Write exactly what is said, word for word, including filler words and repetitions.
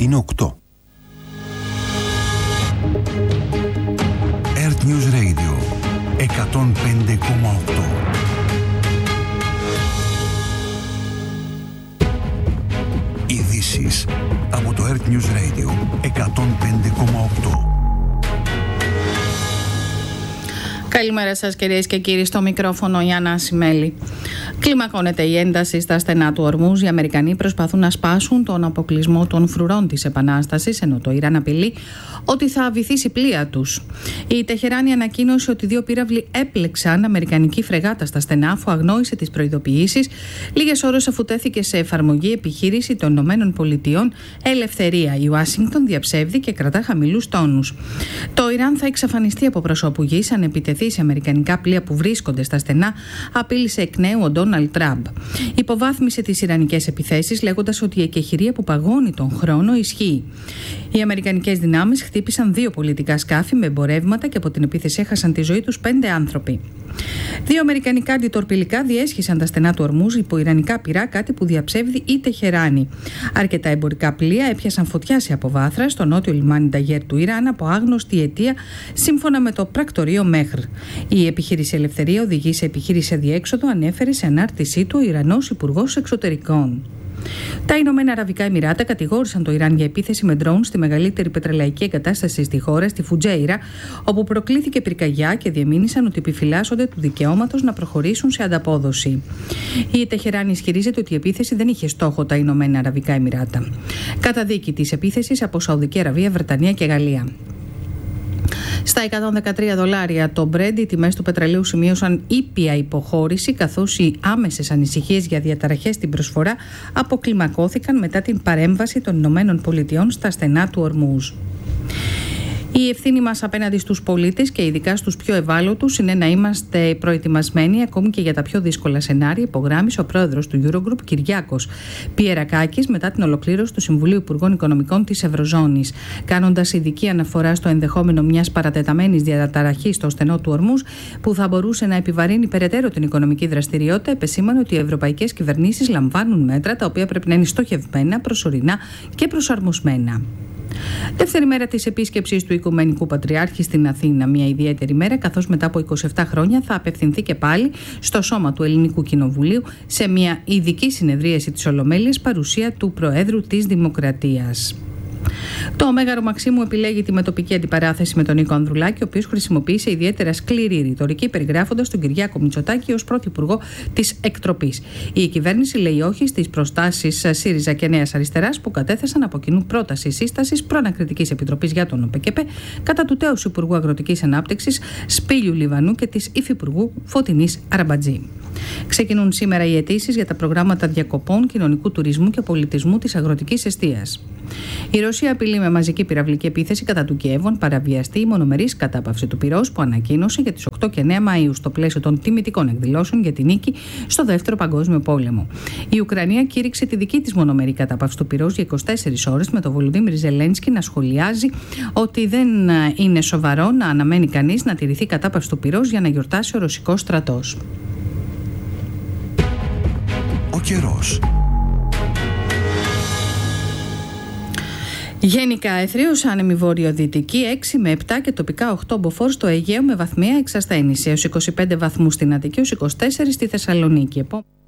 είναι οκτώ. Earth News Radio εκατόν πέντε κόμμα οκτώ. Ειδήσεις από το Earth News Radio εκατόν πέντε κόμμα οκτώ. Καλημέρα σας κυρίες και κύριοι, στο μικρόφωνο η Άννα Ασημέλη. Κλιμακώνεται η ένταση στα στενά του Ορμούζ. Οι Αμερικανοί προσπαθούν να σπάσουν τον αποκλεισμό των φρουρών της Επανάστασης, ενώ το Ιράν απειλεί ότι θα βυθίσει πλοία τους. Η Τεχεράνη ανακοίνωσε ότι δύο πύραυλοι έπλεξαν αμερικανική φρεγάτα στα στενά, αφού αγνόησε τις προειδοποιήσεις, λίγες ώρες αφού τέθηκε σε εφαρμογή επιχείρηση των Ηνωμένων Πολιτειών Ελευθερία. Η Ουάσιγκτον διαψεύδει και κρατά χαμηλούς τόνους. Το Ιράν θα εξαφανιστεί από προσώπου γης αν επιτεθεί σε αμερικανικά πλοία που βρίσκονται στα στενά, απείλησε εκ νέου ο Ντόναλντ Τραμπ. Υποβάθμισε τις ιρανικές επιθέσεις, λέγοντας ότι η εκεχηρία που παγώνει τον χρόνο ισχύει. Οι αμερικανικές δυνάμεις χτύπησαν δύο πολιτικά σκάφη με εμπορεύματα και από την επίθεση έχασαν τη ζωή τους πέντε άνθρωποι. Δύο αμερικανικά αντιτορπιλικά διέσχισαν τα στενά του Ορμούζ υπό ιρανικά πυρά, κάτι που διαψεύδει η Τεχεράνη. Αρκετά εμπορικά πλοία έπιασαν φωτιά σε αποβάθρα στο νότιο λιμάνι Νταγέρ του Ιράν από άγνωστη αιτία, σύμφωνα με το πρακτορείο Μέχρ. Η επιχείρηση Ελευθερία οδηγεί σε επιχείρηση αδιέξοδο, ανέφερε σε ανάρτησή του ο Ιρανός Υπουργός Εξωτερικών. Τα Ηνωμένα Αραβικά Εμιράτα κατηγόρησαν το Ιράν για επίθεση με ντρόουν στη μεγαλύτερη πετρελαϊκή εγκατάσταση στη χώρα, στη Φουτζέιρα, όπου προκλήθηκε πυρκαγιά, και διεμήνυσαν ότι επιφυλάσσονται του δικαιώματος να προχωρήσουν σε ανταπόδοση. Η Τεχεράνη ισχυρίζεται ότι η επίθεση δεν είχε στόχο τα Ηνωμένα Αραβικά Εμιράτα. Καταδίκη της επίθεσης από Σαουδική Αραβία, Βρετανία και Γαλλία. Στα εκατόν δεκατρία δολάρια το Brent, οι τιμές του πετρελαίου σημείωσαν ήπια υποχώρηση, καθώς οι άμεσες ανησυχίες για διαταραχές στην προσφορά αποκλιμακώθηκαν μετά την παρέμβαση των Ηνωμένων Πολιτειών στα στενά του Ορμούζ. Η ευθύνη μας απέναντι στους πολίτες και ειδικά στους πιο ευάλωτους είναι να είμαστε προετοιμασμένοι ακόμη και για τα πιο δύσκολα σενάρια, υπογράμμισε ο πρόεδρος του Eurogroup, Κυριάκος Πιερακάκης, μετά την ολοκλήρωση του Συμβουλίου Υπουργών Οικονομικών της Ευρωζώνης. Κάνοντας ειδική αναφορά στο ενδεχόμενο μιας παρατεταμένης διαταραχής στο στενό του Ορμούζ που θα μπορούσε να επιβαρύνει περαιτέρω την οικονομική δραστηριότητα, επεσήμανε ότι οι ευρωπαϊκές κυβερνήσεις λαμβάνουν μέτρα τα οποία πρέπει να είναι στοχευμένα, προσωρινά και προσαρμοσμένα. Δεύτερη μέρα της επίσκεψης του Οικουμενικού Πατριάρχη στην Αθήνα. Μια ιδιαίτερη μέρα, καθώς μετά από είκοσι επτά χρόνια θα απευθυνθεί και πάλι στο σώμα του Ελληνικού Κοινοβουλίου σε μια ειδική συνεδρίαση της Ολομέλειας, παρουσία του Προέδρου της Δημοκρατίας. Το Μέγαρο Μαξίμου επιλέγει τη μετοπική αντιπαράθεση με τον Νίκο Ανδρουλάκη, ο οποίος χρησιμοποίησε ιδιαίτερα σκληρή ρητορική, περιγράφοντας τον Κυριάκο Μητσοτάκη ως πρωθυπουργό της εκτροπής. Η κυβέρνηση λέει όχι στις προστάσεις ΣΥΡΙΖΑ και Νέας Αριστεράς που κατέθεσαν από κοινού πρόταση σύστασης προανακριτικής επιτροπής για τον ΟΠΕΚΕΠΕ κατά του τέους Υπουργού Αγροτικής Ανάπτυξης Σπύλιου Λιβανού και της Υφυπουργού Φωτεινής Αραμπατζή. Ξεκινούν σήμερα οι αιτήσεις για τα προγράμματα διακοπών, κοινωνικού τουρισμού και πολιτισμού της αγροτικής εστίας. Η Ρωσία απειλεί με μαζική πυραυλική επίθεση κατά του Κιέβου, παραβιαστεί η μονομερής κατάπαυση του πυρός που ανακοίνωσε για τις οκτώ και εννέα Μαΐου στο πλαίσιο των τιμητικών εκδηλώσεων για την νίκη στο Δεύτερο Παγκόσμιο Πόλεμο. Η Ουκρανία κήρυξε τη δική της μονομερή κατάπαυση του πυρός για είκοσι τέσσερις ώρες, με τον Βολοντίμιρ Ζελένσκι να σχολιάζει ότι δεν είναι σοβαρό να αναμένει κανείς να τηρηθεί κατάπαυση του πυρός για να γιορτάσει ο ρωσικός στρατός. Ο καιρός. Γενικά εθρείος άνεμη βόρειο-δυτική έξι με επτά και τοπικά οκτώ μποφόρ στο Αιγαίο με βαθμία εξασθένηση, έως είκοσι πέντε βαθμούς στην Αττική, έως είκοσι τέσσερα στη Θεσσαλονίκη.